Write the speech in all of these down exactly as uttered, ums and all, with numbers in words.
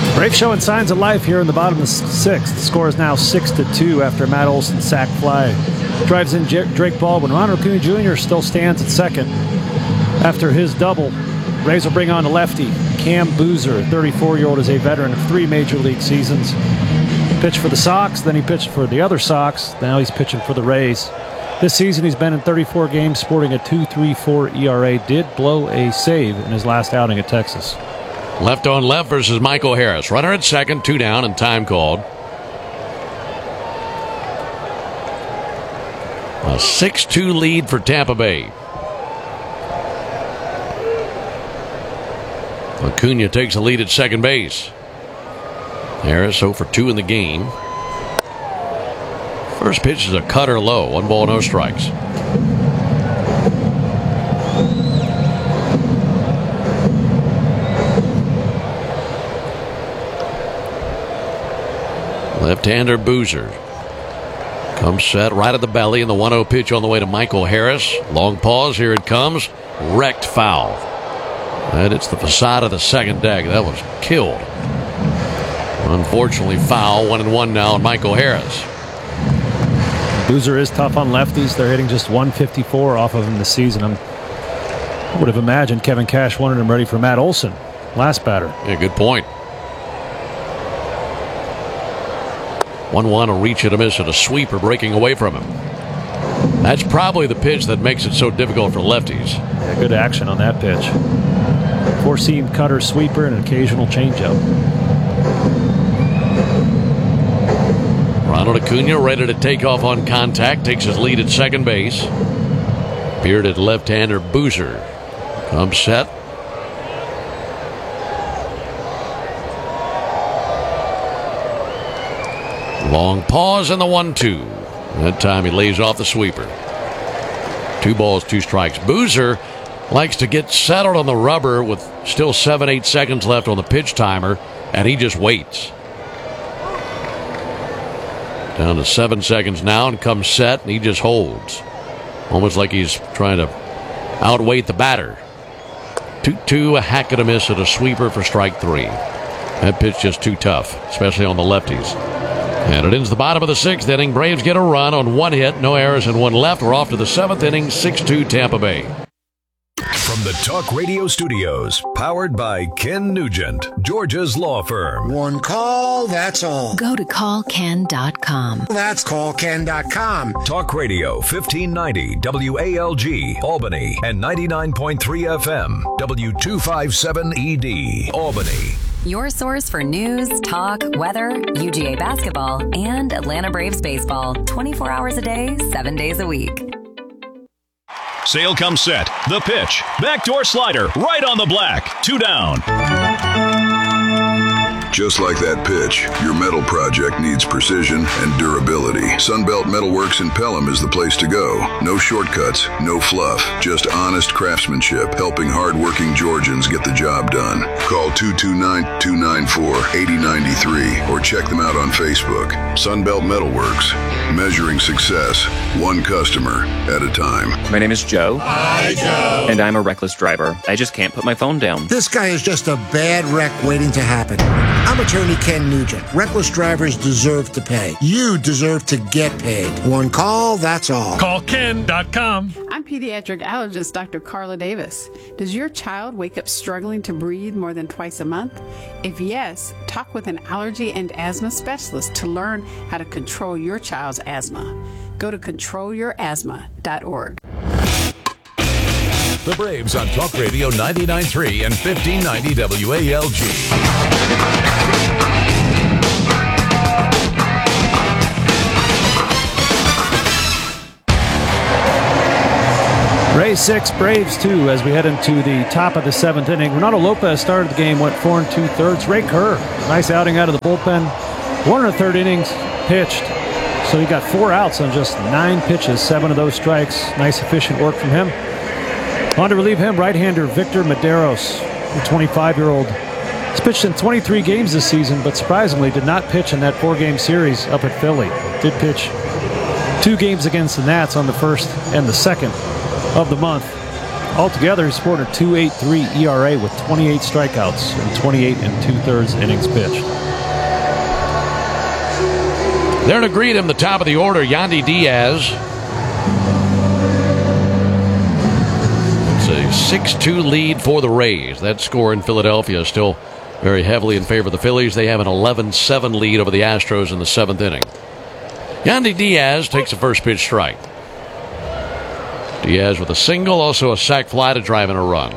Braves showing signs of life here in the bottom of the sixth. The score is now six to two after Matt Olson sac fly. Drives in J- Drake Baldwin. Ronald Acuna Junior still stands at second after his double. Braves will bring on a lefty, Cam Boozer, thirty-four-year-old, is a veteran of three major league seasons. Pitched for the Sox, then he pitched for the other Sox. Now he's pitching for the Rays. This season he's been in thirty-four games, sporting a two point three four E R A. Did blow a save in his last outing at Texas. Left on left versus Michael Harris. Runner at second, two down, and time called. A six two lead for Tampa Bay. Acuna takes the lead at second base. Harris oh for two in the game. First pitch is a cutter low. One ball, no strikes. Left-hander Boozer comes set right at the belly, and the one oh pitch on the way to Michael Harris. Long pause. Here it comes. Wrecked foul. And it's the facade of the second deck. That was killed. Unfortunately, foul. One and one now on Michael Harris. Boozer is tough on lefties. They're hitting just one fifty-four off of him this season. I'm, I would have imagined Kevin Cash wanted him ready for Matt Olson, last batter. Yeah, good point. one one, a reach and a miss, and a sweeper breaking away from him. That's probably the pitch that makes it so difficult for lefties. Yeah, good action on that pitch. Four-seam cutter, sweeper, and an occasional changeup. Ronald Acuna ready to take off on contact. Takes his lead at second base. Bearded left-hander Boozer comes set. Long pause and the one two. That time he lays off the sweeper. Two balls, two strikes. Boozer likes to get settled on the rubber with still seven, eight seconds left on the pitch timer, and he just waits. Down to seven seconds now and comes set, and he just holds. Almost like he's trying to outweight the batter. two two, a hack and a miss, and a sweeper for strike three. That pitch just too tough, especially on the lefties. And it ends the bottom of the sixth inning. Braves get a run on one hit, no errors, and one left. We're off to the seventh inning, six two Tampa Bay. From the Talk Radio Studios, powered by Ken Nugent, Georgia's law firm. One call, that's all. Go to call ken dot com. That's call ken dot com. Talk Radio, fifteen ninety W A L G, Albany, and ninety-nine point three F M, W two fifty-seven E D, Albany. Your source for news, talk, weather, U G A basketball, and Atlanta Braves baseball. twenty-four hours a day, seven days a week. Sale comes set. The pitch. Backdoor slider. Right on the black. Two down. Just like that pitch, your metal project needs precision and durability. Sunbelt Metalworks in Pelham is the place to go. No shortcuts, no fluff, just honest craftsmanship, helping hard-working Georgians get the job done. Call two two nine, two nine four, eight oh nine three or check them out on Facebook. Sunbelt Metalworks, measuring success, one customer at a time. My name is Joe. Hi, Joe. And I'm a reckless driver. I just can't put my phone down. This guy is just a bad wreck waiting to happen. I'm attorney Ken Nugent. Reckless drivers deserve to pay. You deserve to get paid. One call, that's all. call ken dot com. I'm pediatric allergist Doctor Carla Davis. Does your child wake up struggling to breathe more than twice a month? If yes, talk with an allergy and asthma specialist to learn how to control your child's asthma. Go to control your asthma dot org. The Braves on Talk Radio ninety-nine point three and fifteen ninety W A L G. Rays six, Braves two as we head into the top of the seventh inning. Ronaldo Lopez started the game, went four and two-thirds. Ray Kerr, nice outing out of the bullpen. One and a third innings pitched. So he got four outs on just nine pitches, seven of those strikes. Nice, efficient work from him. On to relieve him, right-hander Victor Mederos, the twenty-five-year-old. He's pitched in twenty-three games this season, but surprisingly did not pitch in that four-game series up at Philly. Did pitch two games against the Nats on the first and the second of the month. Altogether, he's sporting a two point eight three E R A with twenty-eight strikeouts and twenty-eight and two-thirds innings pitched. There to greet him, the top of the order, Yandy Diaz. It's a six two lead for the Rays. That score in Philadelphia is still very heavily in favor of the Phillies. They have an eleven seven lead over the Astros in the seventh inning. Yandy Diaz takes the first pitch strike. Diaz with a single, also a sac fly to drive in a run.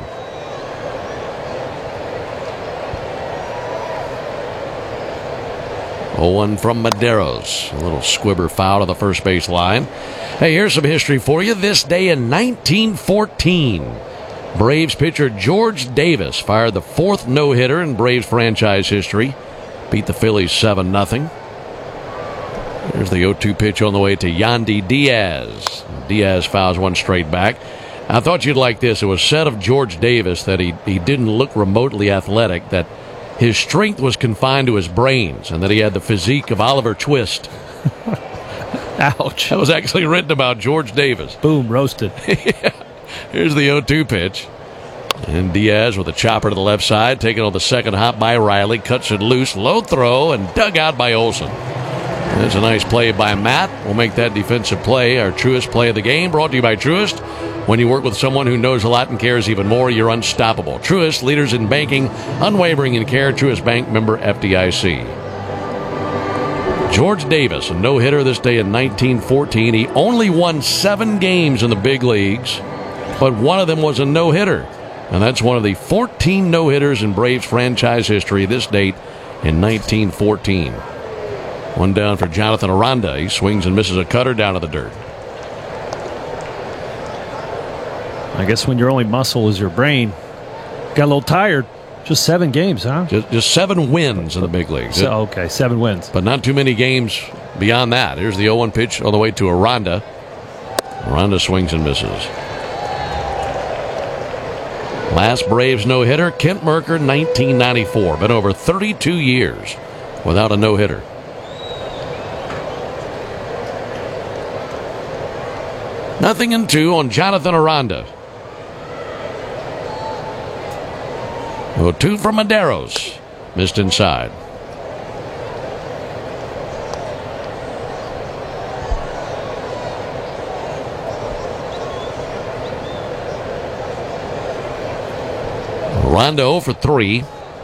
oh one from Medeiros. A little squibber foul to the first base line. Hey, here's some history for you. This day in nineteen fourteen, Braves pitcher George Davis fired the fourth no-hitter in Braves franchise history. Beat the Phillies seven nothing. Here's the oh two pitch on the way to Yandy Diaz. Diaz fouls one straight back. I thought you'd like this. It was said of George Davis that he, he didn't look remotely athletic, that his strength was confined to his brains, and that he had the physique of Oliver Twist. Ouch. That was actually written about George Davis. Boom, roasted. Yeah. Here's the oh two pitch. And Diaz with a chopper to the left side, taken on the second hop by Riley, cuts it loose, low throw, and dug out by Olson. That's a nice play by Matt. We'll make that defensive play our truest play of the game. Brought to you by Truist. When you work with someone who knows a lot and cares even more, you're unstoppable. Truist, leaders in banking, unwavering in care. Truist Bank, member F D I C. George Davis, a no-hitter this day in nineteen fourteen. He only won seven games in the big leagues, but one of them was a no-hitter. And that's one of the fourteen no-hitters in Braves franchise history this date in nineteen fourteen. One down for Jonathan Aranda. He swings and misses a cutter down to the dirt. I guess when your only muscle is your brain, got a little tired. Just seven games, huh? Just, just seven wins in the big leagues. So, okay, seven wins. But not too many games beyond that. Here's the oh one pitch on the way to Aranda. Aranda swings and misses. Last Braves no-hitter, Kent Mercker, nineteen ninety-four. Been over thirty-two years without a no-hitter. Nothing in two on Jonathan Aranda. oh two from Medeiros. Missed inside. Aranda oh for three.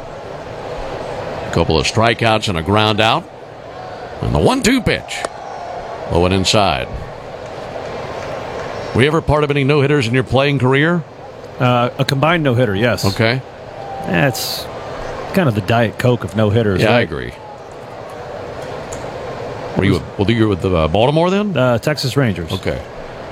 A couple of strikeouts and a ground out. And the one two pitch. Low and inside. Were you ever part of any no-hitters in your playing career? Uh, a combined no-hitter, yes. Okay. That's kind of the Diet Coke of no-hitters. Yeah, right? I agree. Were you, well, you were with the, uh, Baltimore then? Uh, Texas Rangers. Okay.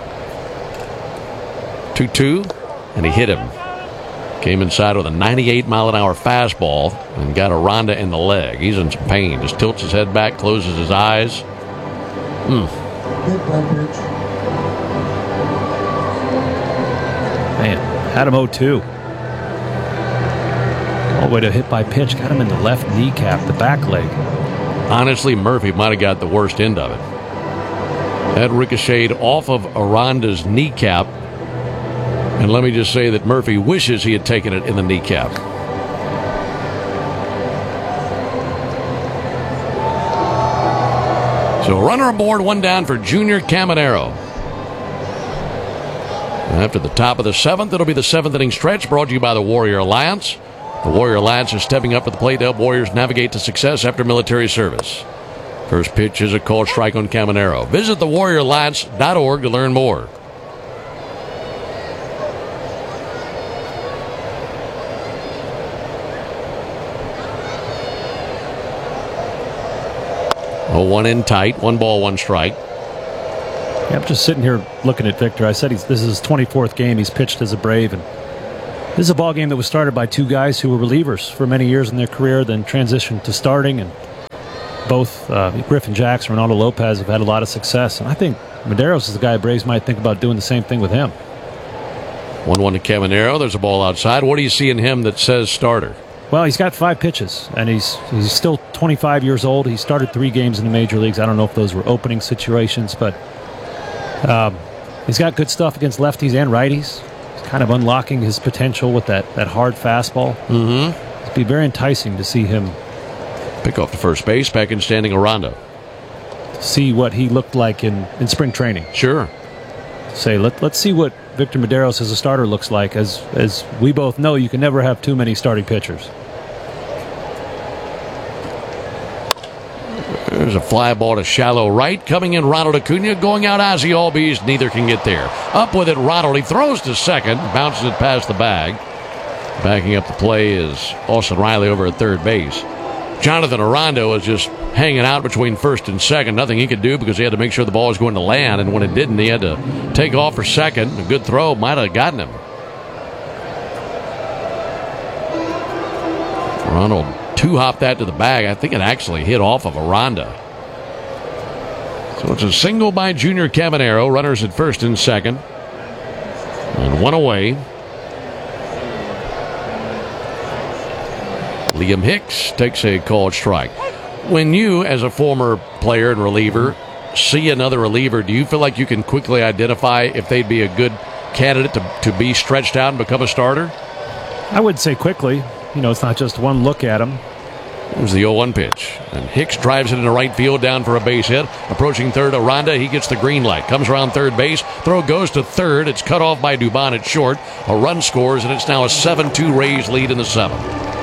two two, and he hit him. Came inside with a ninety-eight mile an hour fastball and got Aranda in the leg. He's in some pain. Just tilts his head back, closes his eyes. Hmm. Man, had him oh two. All the way to hit by pitch. Got him in the left kneecap, the back leg. Honestly, Murphy might have got the worst end of it. That ricocheted off of Aranda's kneecap. And let me just say that Murphy wishes he had taken it in the kneecap. So runner aboard, one down for Junior Caminero. After the top of the seventh, it'll be the seventh inning stretch brought to you by the Warrior Alliance. The Warrior Alliance is stepping up to the plate to help Warriors navigate to success after military service. First pitch is a called strike on Caminero. Visit the warrior alliance dot org to learn more. oh one in tight, one ball, one strike. Yeah, I'm just sitting here looking at Victor. I said he's, this is his twenty-fourth game he's pitched as a Brave, and this is a ball game that was started by two guys who were relievers for many years in their career, then transitioned to starting, and both uh, Griffin Jackson and Ronaldo Lopez have had a lot of success. And I think Medeiros is the guy Braves might think about doing the same thing with him. one one to Caminero. There's a ball outside. What do you see in him that says starter? Well, he's got five pitches, and he's he's still twenty-five years old. He started three games in the major leagues. I don't know if those were opening situations, but um, he's got good stuff against lefties and righties. He's kind of unlocking his potential with that, that hard fastball. Mm-hmm. It'd be very enticing to see him pick off the first base, back in standing Aranda. See what he looked like in, in spring training. Sure. Say, let, let's see what Victor Mederos as a starter looks like. As, as we both know, you can never have too many starting pitchers. There's a fly ball to shallow right. Coming in, Ronald Acuna. Going out, Ozzie Albies. Neither can get there. Up with it, Ronald. He throws to second. Bounces it past the bag. Backing up the play is Austin Riley over at third base. Jonathan Aranda was just hanging out between first and second. Nothing he could do because he had to make sure the ball was going to land. And when it didn't, he had to take off for second. A good throw might have gotten him. Ronald two-hopped that to the bag. I think it actually hit off of Aranda. So it's a single by Junior Caminero. Runners at first and second. And one away. Liam Hicks takes a called strike. When you, as a former player and reliever, see another reliever, do you feel like you can quickly identify if they'd be a good candidate to, to be stretched out and become a starter? I would say quickly. You know, it's not just one look at him. It was the oh one pitch. And Hicks drives it into right field, down for a base hit. Approaching third, Aranda. He gets the green light. Comes around third base. Throw goes to third. It's cut off by Dubon at short. A run scores, and it's now a seven two Rays lead in the seventh.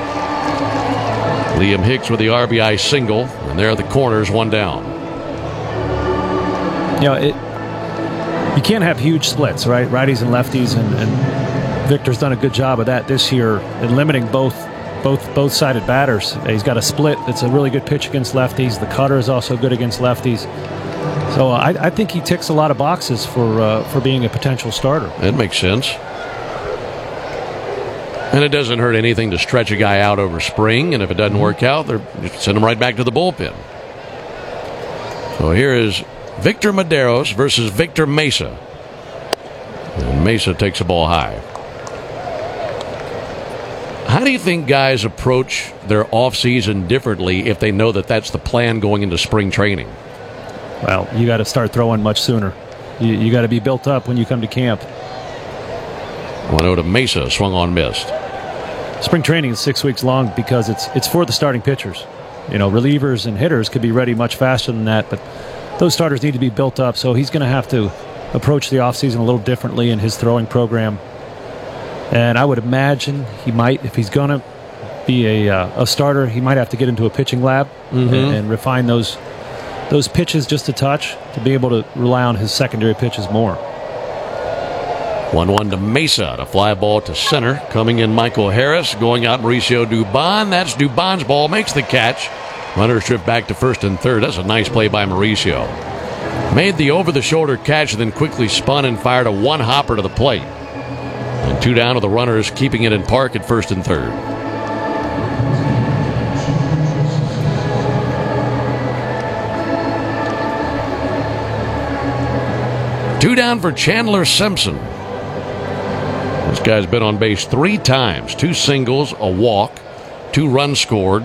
Liam Hicks with the R B I single. And there are the corners, one down. You know, it, you can't have huge splits, right? Righties and lefties, and, and Victor's done a good job of that this year in limiting both both both-sided batters. He's got a split that's a really good pitch against lefties. The cutter is also good against lefties. So uh, I, I think he ticks a lot of boxes for uh, for being a potential starter. That makes sense. And it doesn't hurt anything to stretch a guy out over spring, and if it doesn't work out, they're just send him right back to the bullpen. So here is Victor Mederos versus Victor Mesa. And Mesa takes the ball high. How do you think guys approach their offseason differently if they know that that's the plan going into spring training? Well, you got to start throwing much sooner. You, you got to be built up when you come to camp. one oh to Mesa, swung on, missed. Spring training is six weeks long because it's it's for the starting pitchers. You know, relievers and hitters could be ready much faster than that, but those starters need to be built up, so he's going to have to approach the offseason a little differently in his throwing program. And I would imagine he might, if he's going to be a uh, a starter, he might have to get into a pitching lab mm-hmm. and, and refine those those pitches just a touch to be able to rely on his secondary pitches more. one one to Mesa. A fly ball to center. Coming in Michael Harris. Going out Mauricio Dubon. That's Dubon's ball. Makes the catch. Runner trip back to first and third. That's a nice play by Mauricio. Made the over-the-shoulder catch and then quickly spun and fired a one-hopper to the plate. And two down to the runners, keeping it in park at first and third. Two down for Chandler Simpson. This guy's been on base three times. Two singles, a walk, two runs scored.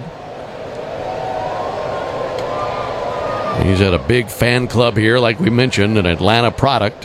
He's at a big fan club here, like we mentioned, an Atlanta product.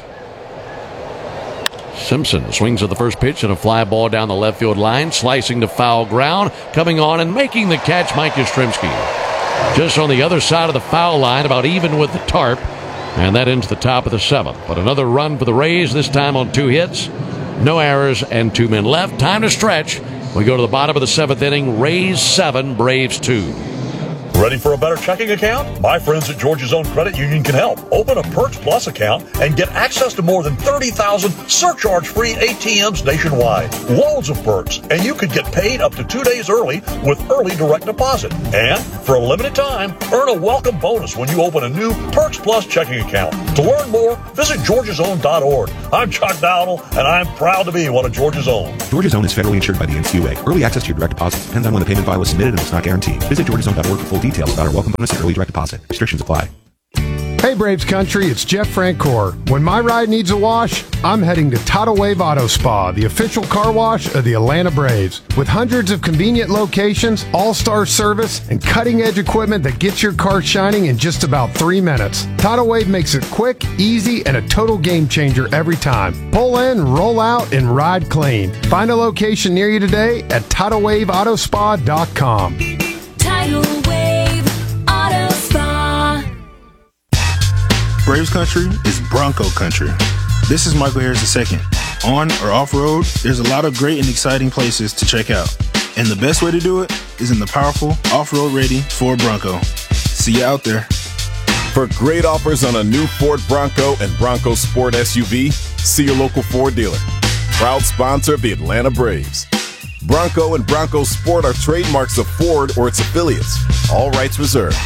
Simpson swings at the first pitch and a fly ball down the left field line, slicing to foul ground, coming on and making the catch, Mike Yastrzemski. Just on the other side of the foul line, about even with the tarp, and that into the top of the seventh. But another run for the Rays, this time on two hits, no errors, and two men left. Time to stretch. We go to the bottom of the seventh inning. Rays seven, Braves two. Ready for a better checking account? My friends at Georgia's Own Credit Union can help. Open a Perks Plus account and get access to more than thirty thousand surcharge-free A T Ms nationwide. Loads of perks, and you could get paid up to two days early with early direct deposit. And for a limited time, earn a welcome bonus when you open a new Perks Plus checking account. To learn more, visit georgias own dot org. I'm Chuck Dowdle, and I'm proud to be one of Georgia's Own. Georgia's Own is federally insured by the N C U A. Early access to your direct deposits depends on when the payment file is submitted and it's not guaranteed. Visit georgias own dot org for full details about our welcome bonus and early direct deposit. Restrictions apply. Hey Braves Country, it's Jeff Francoeur. When my ride needs a wash, I'm heading to Tidal Wave Auto Spa, the official car wash of the Atlanta Braves. With hundreds of convenient locations, all-star service, and cutting-edge equipment that gets your car shining in just about three minutes. Tidal Wave makes it quick, easy, and a total game changer every time. Pull in, roll out, and ride clean. Find a location near you today at tidal wave auto spa dot com. Tidal Wave Auto Spa. Braves Country is Bronco Country. This is Michael Harris the second. On or off-road, there's a lot of great and exciting places to check out. And the best way to do it is in the powerful, off-road ready Ford Bronco. See you out there. For great offers on a new Ford Bronco and Bronco Sport S U V, see your local Ford dealer. Proud sponsor of the Atlanta Braves. Bronco and Bronco Sport are trademarks of Ford or its affiliates. All rights reserved.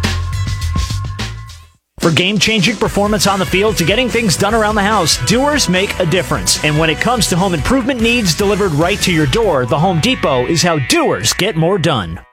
For game-changing performance on the field to getting things done around the house, doers make a difference. And when it comes to home improvement needs delivered right to your door, the Home Depot is how doers get more done.